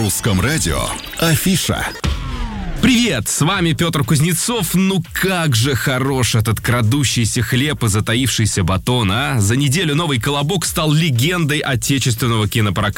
русском радио Афиша. Привет, с вами Петр Кузнецов. Ну как же хорош этот крадущийся хлеб и затаившийся батон, а? За неделю новый «Колобок» стал легендой отечественного кинопроката.